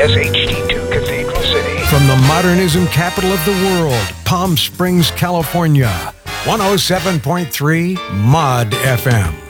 KBS HD2 Cathedral City. From the modernism capital of the world, Palm Springs, California, 107.3 Mod FM.